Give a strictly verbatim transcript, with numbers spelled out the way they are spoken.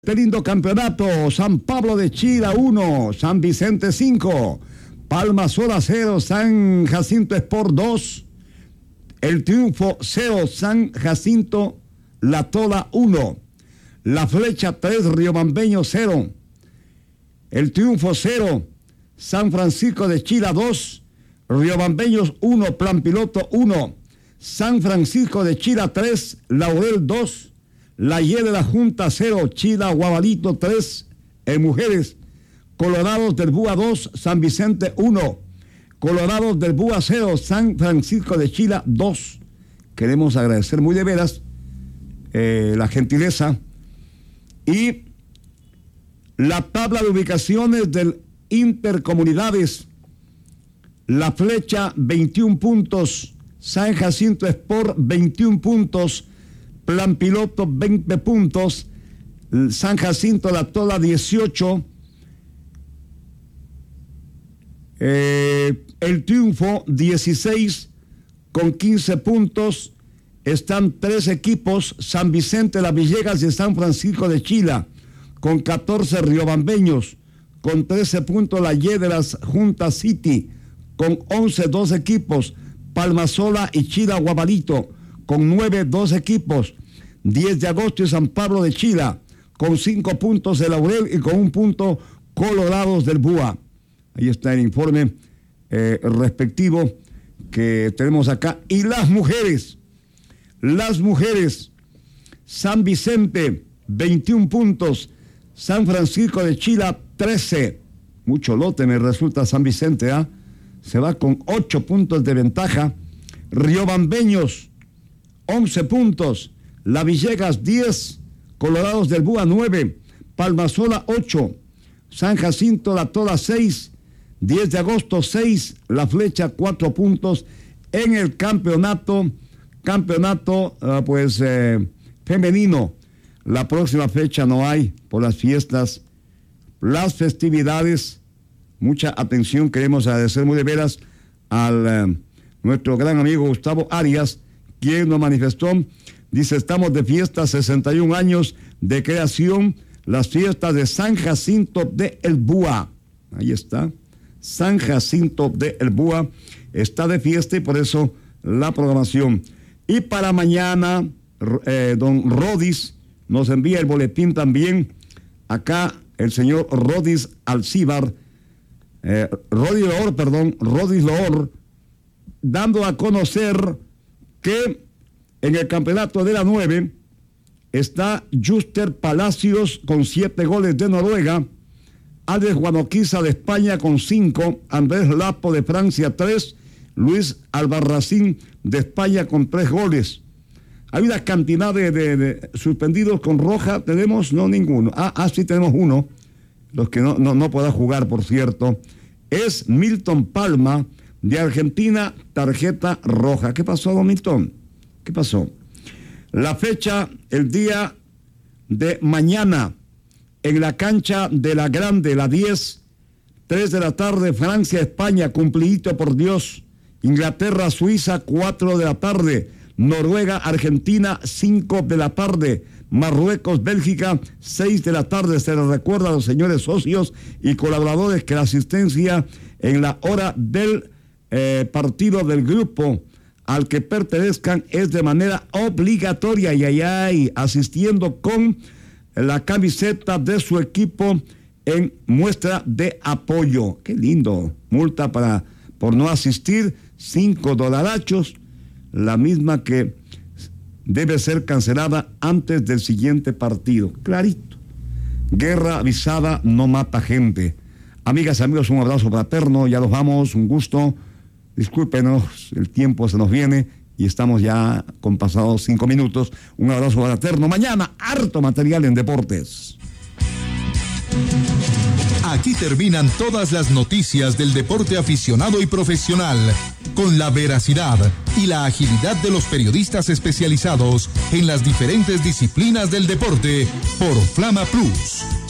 Este lindo campeonato: San Pablo de Chila uno, San Vicente cinco, Palma Sola cero, San Jacinto Sport dos, El Triunfo cero, San Jacinto La Tola uno, La Flecha tres, Riobambeño cero, El Triunfo cero, San Francisco de Chila dos, Riobambeños uno, Plan Piloto uno, San Francisco de Chila tres, Laurel dos, La Y de la Junta cero, Chila Guabalito tres, en mujeres. Colorados del Búa dos, San Vicente uno, Colorados del Búa cero, San Francisco de Chila dos. Queremos agradecer muy de veras eh, la gentileza y la tabla de ubicaciones del Intercomunidades. La Flecha veintiún puntos, San Jacinto Sport veintiún puntos, Plan Piloto veinte puntos, San Jacinto La Tola dieciocho, eh, El Triunfo dieciséis con quince puntos. Están tres equipos: San Vicente, Las Villegas y San Francisco de Chila con catorce, Riobambeños con trece puntos, La Y de las Juntas City con once, dos equipos, Palmasola y Chila Guabalito con nueve, dos equipos, diez de agosto y San Pablo de Chila con cinco puntos, el Laurel, y con un punto Colorados del Búa. Ahí está el informe eh, respectivo que tenemos acá. Y las mujeres, las mujeres, San Vicente veintiún puntos, San Francisco de Chila trece, mucho lote me resulta San Vicente, ¿ah? ¿eh? Se va con ocho puntos de ventaja. Riobambeños once puntos, La Villegas diez, Colorados del Búa nueve, Palmasola ocho, San Jacinto La Tola seis, diez de agosto seis, La Flecha cuatro puntos en el campeonato, campeonato uh, pues eh, femenino. La próxima fecha no hay por las fiestas, las festividades. Mucha atención, queremos agradecer muy de veras al uh, nuestro gran amigo Gustavo Arias, quien nos manifestó. Dice: estamos de fiesta, sesenta y un años de creación, las fiestas de San Jacinto de El Búa. Ahí está, San Jacinto de El Búa está de fiesta y por eso la programación. Y para mañana, eh, don Rodis nos envía el boletín también. Acá el señor Rodis Alcíbar, eh, Rodis Loor, perdón, Rodis Loor, dando a conocer que en el campeonato de la nueve está Juster Palacios con siete goles de Noruega, Alex Guanoquiza de España con cinco, Andrés Lapo de Francia tres, Luis Albarracín de España con tres goles. Hay una cantidad de, de, de suspendidos con roja, tenemos no ninguno. Ah, ah sí tenemos uno, los que no, no, no pueda jugar, por cierto. Es Milton Palma de Argentina, tarjeta roja. ¿Qué pasó, don Milton? ¿Qué pasó? La fecha, el día de mañana, en la cancha de la Grande, la diez, tres de la tarde, Francia, España, cumplidito por Dios. Inglaterra, Suiza, cuatro de la tarde. Noruega, Argentina, cinco de la tarde. Marruecos, Bélgica, seis de la tarde. Se les recuerda a los señores socios y colaboradores que la asistencia en la hora del eh, partido del grupo al que pertenezcan es de manera obligatoria, y allá hay asistiendo con la camiseta de su equipo en muestra de apoyo. Qué lindo. Multa para por no asistir, cinco dolarachos, la misma que debe ser cancelada antes del siguiente partido. Clarito. Guerra avisada no mata gente. Amigas y amigos, un abrazo fraterno, ya nos vamos, un gusto. Discúlpenos, el tiempo se nos viene y estamos ya con pasados cinco minutos. Un abrazo fraterno. Mañana, harto material en deportes. Aquí terminan todas las noticias del deporte aficionado y profesional, con la veracidad y la agilidad de los periodistas especializados en las diferentes disciplinas del deporte por Flama Plus.